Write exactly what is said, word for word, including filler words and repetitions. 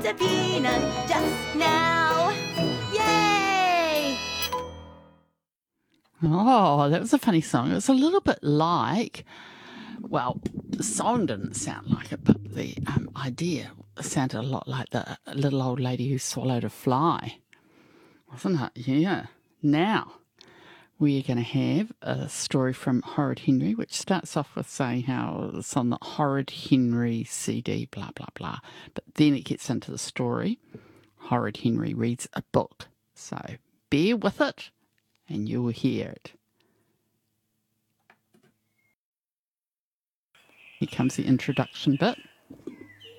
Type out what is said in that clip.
a peanut just now. Yay! Oh, that was a funny song. It was a little bit like, well, the song didn't sound like it, but the um, idea sounded a lot like the little old lady who swallowed a fly, wasn't it? Yeah. Now, we're going to have a story from Horrid Henry, which starts off with saying how it's on the Horrid Henry C D, blah, blah, blah. But then it gets into the story. Horrid Henry reads a book. So bear with it and you will hear it. Here comes the introduction bit.